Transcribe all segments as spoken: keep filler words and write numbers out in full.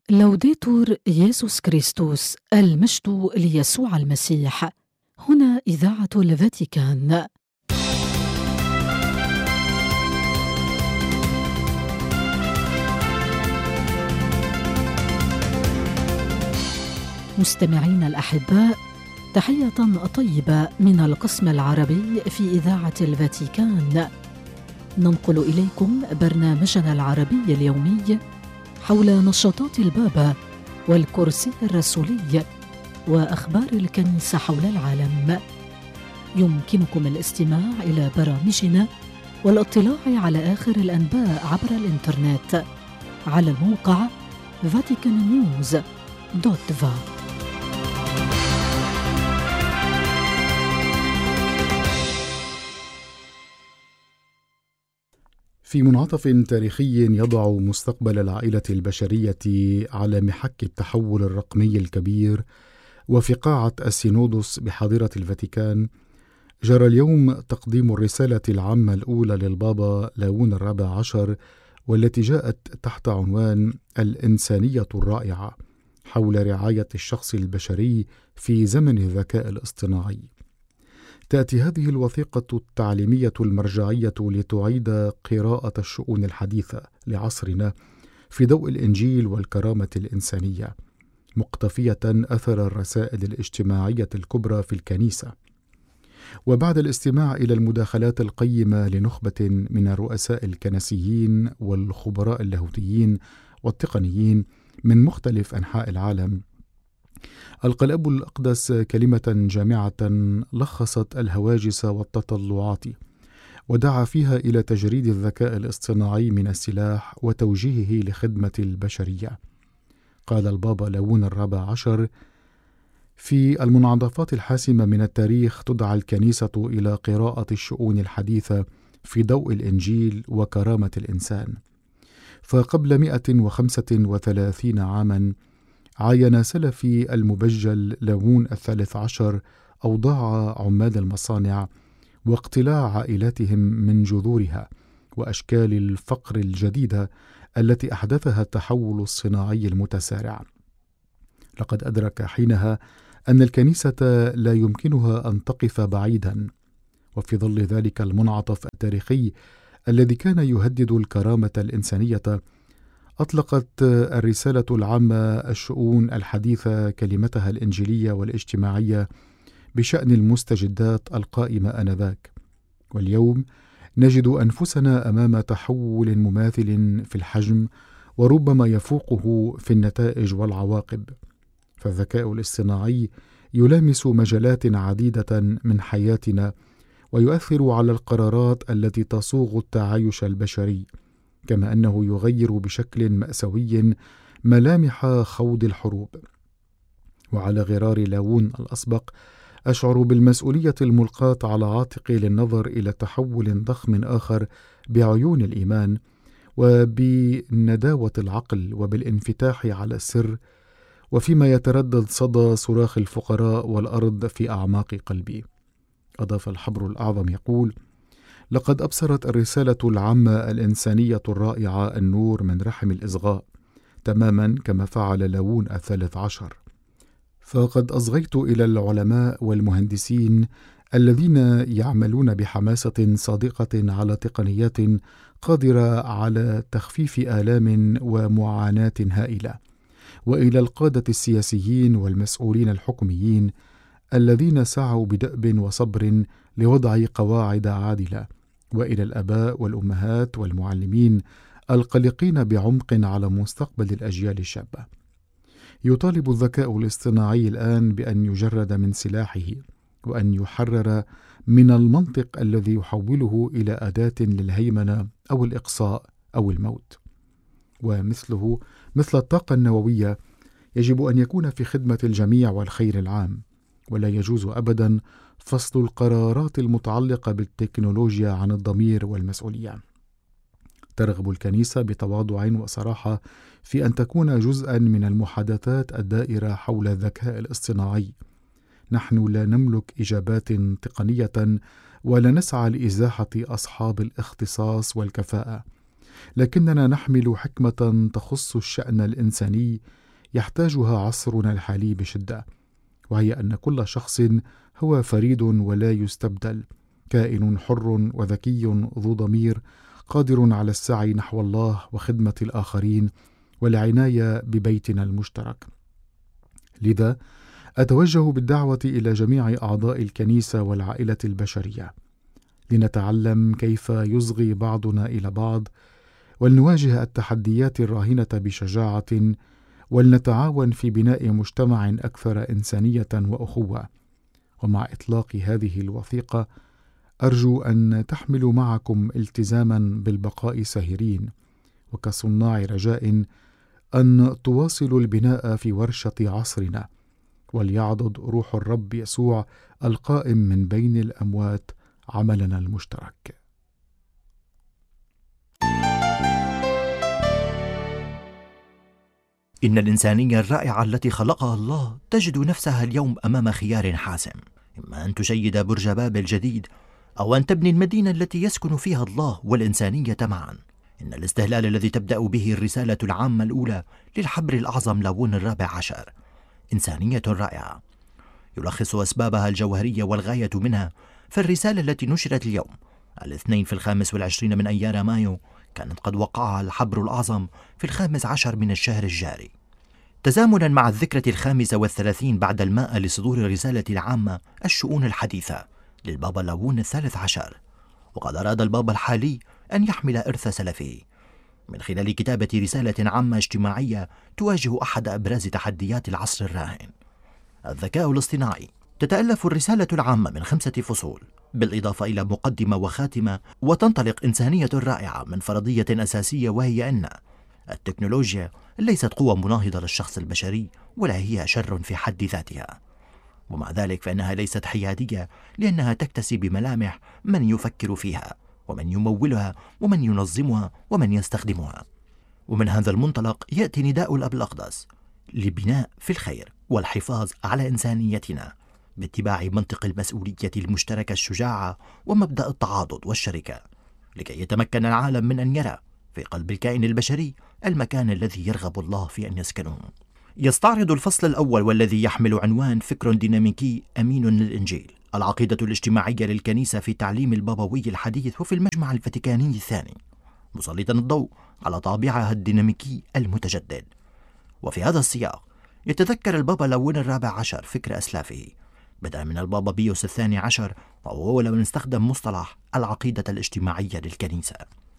لوديتور يسوع كريستوس، المجد ليسوع المسيح. هنا إذاعة الفاتيكان. مستمعين الأحباء، تحية طيبة من القسم العربي في إذاعة الفاتيكان. ننقل إليكم برنامجنا العربي اليومي حول نشاطات البابا والكرسي الرسولي وأخبار الكنيسة حول العالم. يمكنكم الاستماع إلى برامجنا والاطلاع على آخر الأنباء عبر الإنترنت على الموقع فاتيكان نيوز دوت فا. في منعطف تاريخي يضع مستقبل العائلة البشرية على محك التحول الرقمي الكبير، وفي قاعة السينودوس بحاضرة الفاتيكان، جرى اليوم تقديم الرسالة العامة الأولى للبابا لاون الرابع عشر، والتي جاءت تحت عنوان الإنسانية الرائعة، حول رعاية الشخص البشري في زمن الذكاء الاصطناعي. تأتي هذه الوثيقة التعليمية المرجعية لتعيد قراءة الشؤون الحديثة لعصرنا في ضوء الإنجيل والكرامة الإنسانية، مقتفية أثر الرسائل الاجتماعية الكبرى في الكنيسة. وبعد الاستماع إلى المداخلات القيمة لنخبة من الرؤساء الكنسيين والخبراء اللاهوتيين والتقنيين من مختلف أنحاء العالم، ألقى الأب الأقدس كلمة جامعة لخصت الهواجس والتطلعات، ودعا فيها إلى تجريد الذكاء الاصطناعي من السلاح وتوجيهه لخدمة البشرية. قال البابا لاون الرابع عشر: في المنعطفات الحاسمة من التاريخ تدعى الكنيسة إلى قراءة الشؤون الحديثة في ضوء الإنجيل وكرامة الإنسان. فقبل مئة وخمسة وثلاثين عاما عاين سلفي المبجل لاون الثالث عشر أوضاع عمال المصانع واقتلاع عائلاتهم من جذورها وأشكال الفقر الجديدة التي أحدثها التحول الصناعي المتسارع. لقد أدرك حينها أن الكنيسة لا يمكنها أن تقف بعيدا، وفي ظل ذلك المنعطف التاريخي الذي كان يهدد الكرامة الإنسانية، أطلقت الرسالة العامة الشؤون الحديثة كلمتها الإنجيلية والاجتماعية بشأن المستجدات القائمة آنذاك. واليوم نجد أنفسنا أمام تحول مماثل في الحجم وربما يفوقه في النتائج والعواقب. فالذكاء الاصطناعي يلامس مجالات عديدة من حياتنا ويؤثر على القرارات التي تصوغ التعايش البشري، كما أنه يغير بشكل مأساوي ملامح خوض الحروب. وعلى غرار لاون الأسبق أشعر بالمسؤولية الملقاة على عاتقي للنظر إلى تحول ضخم آخر بعيون الإيمان وبنداوة العقل وبالانفتاح على السر، وفيما يتردد صدى صراخ الفقراء والأرض في أعماق قلبي. أضاف الحبر الأعظم يقول: لقد أبصرت الرسالة العامة الإنسانية الرائعة النور من رحم الإصغاء، تماما كما فعل لاون الثالث عشر. فقد أصغيت إلى العلماء والمهندسين الذين يعملون بحماسة صادقة على تقنيات قادرة على تخفيف آلام ومعاناة هائلة، وإلى القادة السياسيين والمسؤولين الحكوميين الذين سعوا بدأب وصبر لوضع قواعد عادلة، وإلى الآباء والأمهات والمعلمين القلقين بعمق على مستقبل الأجيال الشابة. يطالب الذكاء الاصطناعي الآن بأن يجرد من سلاحه، وأن يحرر من المنطق الذي يحوله إلى أداة للهيمنة أو الإقصاء أو الموت. ومثله مثل الطاقة النووية يجب أن يكون في خدمة الجميع والخير العام، ولا يجوز أبدا فصل القرارات المتعلقة بالتكنولوجيا عن الضمير والمسؤولية. ترغب الكنيسة بتواضع وصراحة في أن تكون جزءا من المحادثات الدائرة حول الذكاء الاصطناعي. نحن لا نملك إجابات تقنية ولا نسعى لإزاحة أصحاب الاختصاص والكفاءة، لكننا نحمل حكمة تخص الشأن الإنساني يحتاجها عصرنا الحالي بشدة، وهي أن كل شخص هو فريد ولا يستبدل، كائن حر وذكي ذو ضمير قادر على السعي نحو الله وخدمة الآخرين والعناية ببيتنا المشترك. لذا أتوجه بالدعوة إلى جميع أعضاء الكنيسة والعائلة البشرية لنتعلم كيف يصغي بعضنا إلى بعض، ولنواجه التحديات الراهنة بشجاعة، ولنتعاون في بناء مجتمع أكثر إنسانية وأخوة. ومع إطلاق هذه الوثيقة أرجو أن تحملوا معكم التزاما بالبقاء ساهرين وكصناع رجاء أن تواصلوا البناء في ورشة عصرنا، وليعضد روح الرب يسوع القائم من بين الأموات عملنا المشترك. إن الإنسانية الرائعة التي خلقها الله تجد نفسها اليوم أمام خيار حاسم، إما أن تشيد برج بابل الجديد أو أن تبني المدينة التي يسكن فيها الله والإنسانية معا. إن الاستهلال الذي تبدأ به الرسالة العامة الأولى للحبر الأعظم لاون الرابع عشر إنسانية رائعة يلخص أسبابها الجوهرية والغاية منها. فالرسالة التي نشرت اليوم الاثنين في الخامس والعشرين من أيار مايو كانت قد وقعها الحبر الأعظم في الخامس عشر من الشهر الجاري، تزامنا مع الذكرى الخامسة والثلاثين بعد المائة لصدور الرسالة العامة الشؤون الحديثة للبابا لاون الثالث عشر. وقد أراد البابا الحالي أن يحمل إرث سلفه من خلال كتابة رسالة عامة اجتماعية تواجه أحد أبرز تحديات العصر الراهن، الذكاء الاصطناعي. تتألف الرسالة العامة من خمسة فصول بالإضافة إلى مقدمة وخاتمة، وتنطلق إنسانية رائعة من فرضية أساسية، وهي أن التكنولوجيا ليست قوة مناهضة للشخص البشري ولا هي شر في حد ذاتها، ومع ذلك فإنها ليست حيادية لأنها تكتسي بملامح من يفكر فيها ومن يمولها ومن ينظمها ومن يستخدمها. ومن هذا المنطلق يأتي نداء الأب الأقدس لبناء في الخير والحفاظ على إنسانيتنا باتباع منطق المسؤولية المشتركة الشجاعة ومبدأ التعاضد والشركة، لكي يتمكن العالم من أن يرى في قلب الكائن البشري المكان الذي يرغب الله في أن يسكنه. يستعرض الفصل الأول والذي يحمل عنوان فكر ديناميكي أمين للإنجيل العقيدة الاجتماعية للكنيسة في تعليم البابوي الحديث وفي المجمع الفاتيكاني الثاني، مسلطا الضوء على طابعها الديناميكي المتجدد. وفي هذا السياق يتذكر البابا لاون الرابع عشر فكر أسلافه، بدأ من البابا بيوس الثاني عشر، وهو أول من استخدم مصطلح العقيدة الاجتماعية للكنيسة.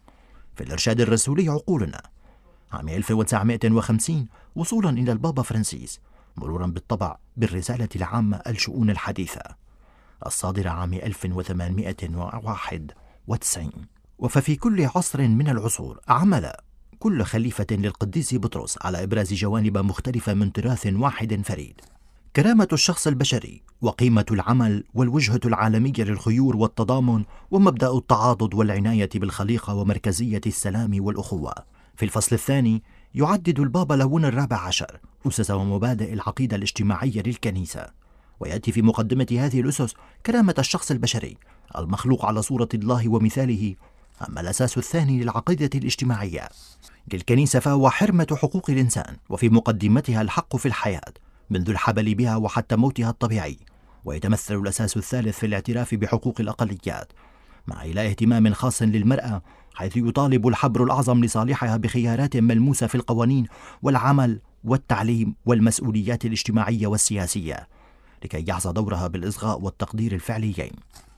في الإرشاد الرسولي عقولنا عام ألف وتسعمائة وخمسين وصولا إلى البابا فرانسيس، مرورا بالطبع بالرسالة العامة الشؤون الحديثة الصادرة عام ألف وثمانمائة وواحد وتسعين. وففي كل عصر من العصور عمل كل خليفة للقديس بطرس على إبراز جوانب مختلفة من تراث واحد فريد، كرامة الشخص البشري وقيمة العمل والوجهة العالمية للخيور والتضامن ومبدأ التعاضد والعناية بالخليقة ومركزية السلام والأخوة. في الفصل الثاني يعدد البابا لاون الرابع عشر أسس ومبادئ العقيدة الاجتماعية للكنيسة، ويأتي في مقدمة هذه الأسس كرامة الشخص البشري المخلوق على صورة الله ومثاله. أما الأساس الثاني للعقيدة الاجتماعية للكنيسة فهو حرمة حقوق الإنسان، وفي مقدمتها الحق في الحياة منذ الحبل بها وحتى موتها الطبيعي. ويتمثل الأساس الثالث في الاعتراف بحقوق الأقليات مع إلى اهتمام خاص للمرأة، حيث يطالب الحبر الأعظم لصالحها بخيارات ملموسة في القوانين والعمل والتعليم والمسؤوليات الاجتماعية والسياسية، لكي يحظى دورها بالإصغاء والتقدير الفعليين.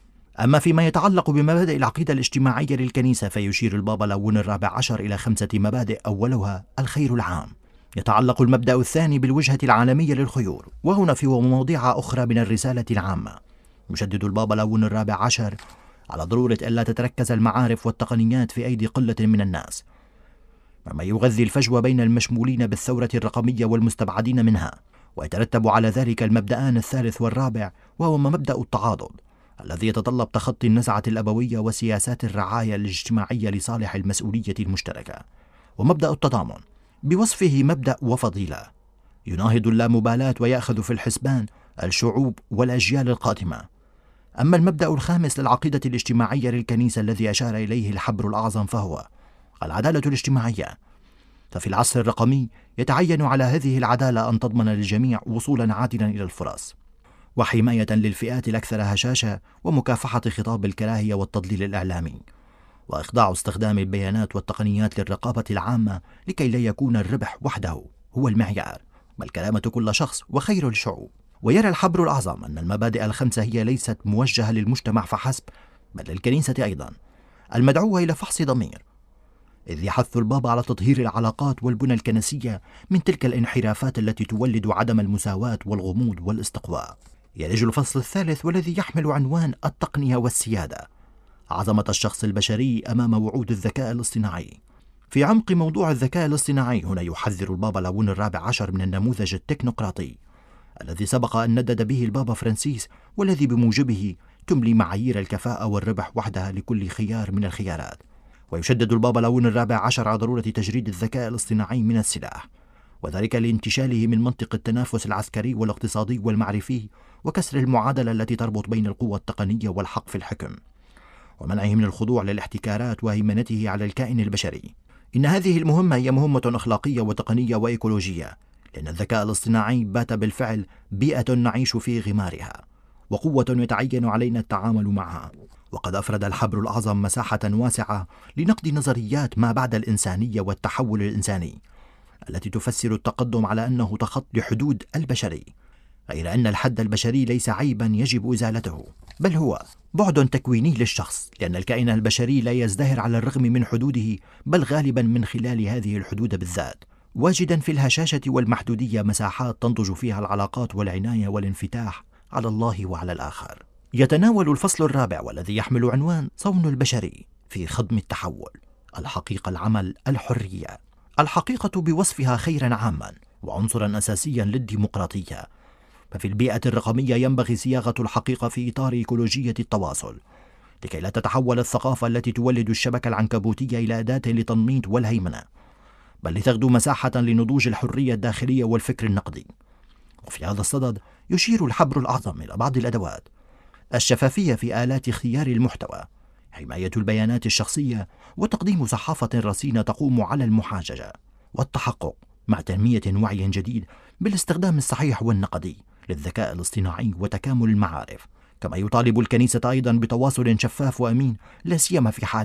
أما فيما يتعلق بمبادئ العقيدة الاجتماعية للكنيسة فيشير البابا لاون الرابع عشر إلى خمسة مبادئ، أولها الخير العام. يتعلق المبدأ الثاني بالوجهة العالمية للخيور، وهنا في مواضيع أخرى من الرسالة العامة يشدد البابا لاون الرابع عشر على ضرورة ألا تتركز المعارف والتقنيات في أيدي قلة من الناس، مما يغذي الفجوة بين المشمولين بالثورة الرقمية والمستبعدين منها. ويترتب على ذلك المبدأان الثالث والرابع، وهو مبدأ التعاضد الذي يتطلب تخطي النزعة الأبوية وسياسات الرعاية الاجتماعية لصالح المسؤولية المشتركة، ومبدأ التضامن بوصفه مبدأ وفضيلة يناهض اللامبالاة ويأخذ في الحسبان الشعوب والأجيال القادمة. أما المبدأ الخامس للعقيدة الاجتماعية للكنيسة الذي أشار إليه الحبر الأعظم فهو العدالة الاجتماعية. ففي العصر الرقمي يتعين على هذه العدالة أن تضمن للجميع وصولا عادلا إلى الفرص، وحماية للفئات الأكثر هشاشة، ومكافحة خطاب الكراهية والتضليل الإعلامي، وإخضاع استخدام البيانات والتقنيات للرقابة العامة لكي لا يكون الربح وحده هو المعيار، بل كرامة كل شخص وخير الشعوب. ويرى الحبر الأعظم أن المبادئ الخمسة هي ليست موجهة للمجتمع فحسب، بل للكنيسة أيضا، المدعوة إلى فحص ضمير، إذ يحث البابا على تطهير العلاقات والبنى الكنسية من تلك الانحرافات التي تولد عدم المساواة والغموض والاستقواء. يلج الفصل الثالث والذي يحمل عنوان التقنية والسيادة، عظمة الشخص البشري أمام وعود الذكاء الاصطناعي. في عمق موضوع الذكاء الاصطناعي هنا يحذر البابا لاون الرابع عشر من النموذج التكنوقراطي الذي سبق أن ندد به البابا فرانسيس، والذي بموجبه تملي معايير الكفاءة والربح وحدها لكل خيار من الخيارات. ويشدد البابا لاون الرابع عشر على ضرورة تجريد الذكاء الاصطناعي من السلاح، وذلك لانتشاله من منطق التنافس العسكري والاقتصادي والمعرفي، وكسر المعادلة التي تربط بين القوة التقنية والحق في الحكم، ومنعه من الخضوع للاحتكارات وهيمنته على الكائن البشري. إن هذه المهمة هي مهمة أخلاقية وتقنية وإيكولوجية، لأن الذكاء الاصطناعي بات بالفعل بيئة نعيش في غمارها، وقوة يتعين علينا التعامل معها. وقد أفرد الحبر الأعظم مساحة واسعة لنقد نظريات ما بعد الإنسانية والتحول الإنساني التي تفسر التقدم على أنه تخطي حدود البشري، غير أن الحد البشري ليس عيبا يجب إزالته، بل هو بعد تكويني للشخص، لأن الكائن البشري لا يزدهر على الرغم من حدوده، بل غالبا من خلال هذه الحدود بالذات، واجدا في الهشاشة والمحدودية مساحات تنضج فيها العلاقات والعناية والانفتاح على الله وعلى الآخر. يتناول الفصل الرابع والذي يحمل عنوان صون البشري في خضم التحول، الحقيقة، العمل، الحرية. الحقيقة بوصفها خيرا عاما وعنصرا أساسيا للديمقراطية. ففي البيئة الرقمية ينبغي صياغة الحقيقة في إطار إيكولوجية التواصل، لكي لا تتحول الثقافة التي تولد الشبكة العنكبوتية إلى أداة للتنميط والهيمنة، بل لتغدو مساحة لنضوج الحرية الداخلية والفكر النقدي. وفي هذا الصدد يشير الحبر الأعظم إلى بعض الأدوات: الشفافية في آلات اختيار المحتوى، حماية البيانات الشخصية، وتقديم صحافة رصينة تقوم على المحاججة، والتحقق مع تنمية وعي جديد بالاستخدام الصحيح والنقدي للذكاء الاصطناعي وتكامل المعارف. كما يطالب الكنيسة أيضا بتواصل شفاف وأمين، لا سيما في حال